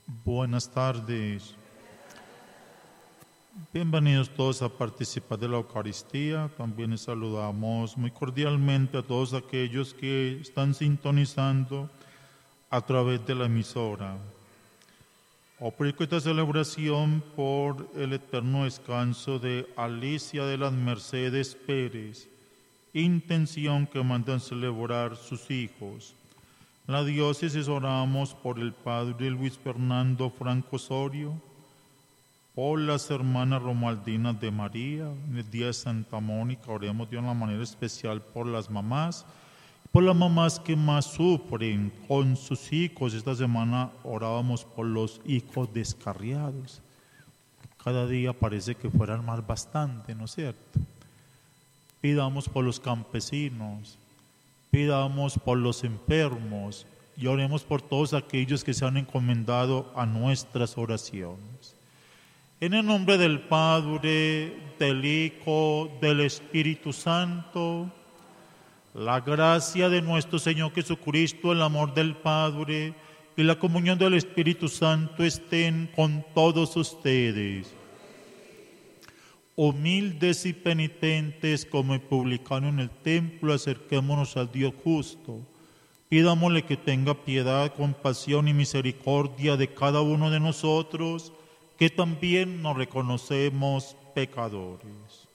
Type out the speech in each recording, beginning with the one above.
Buenas tardes. Bienvenidos todos a participar de la Eucaristía. También les saludamos muy cordialmente a todos aquellos que están sintonizando a través de la emisora. Ofrezco esta celebración por el eterno descanso de Alicia de las Mercedes Pérez, intención que mandan celebrar sus hijos. En la diócesis oramos por el padre Luis Fernando Franco Osorio, por las hermanas Romaldinas de María. En el día de Santa Mónica oremos de una manera especial por las mamás que más sufren con sus hijos. Esta semana orábamos por los hijos descarriados. Cada día parece que fueran más bastante, ¿no es cierto? Pidamos por los campesinos, pidamos por los enfermos y oremos por todos aquellos que se han encomendado a nuestras oraciones. En el nombre del Padre, del Hijo, del Espíritu Santo, la gracia de nuestro Señor Jesucristo, el amor del Padre y la comunión del Espíritu Santo estén con todos ustedes. Humildes y penitentes como el publicano en el templo, acerquémonos al Dios justo. Pidámosle que tenga piedad, compasión y misericordia de cada uno de nosotros, que también nos reconocemos pecadores.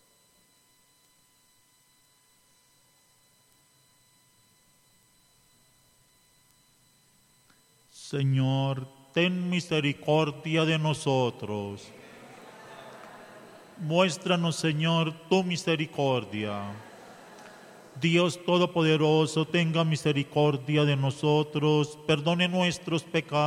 Señor, ten misericordia de nosotros. Muéstranos, Señor, tu misericordia. Dios Todopoderoso, tenga misericordia de nosotros, perdone nuestros pecados